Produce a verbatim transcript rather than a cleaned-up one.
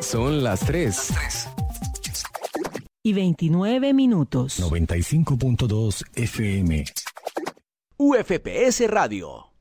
Son las tres. Y veintinueve minutos. noventa y cinco punto dos F M. U F P S Radio.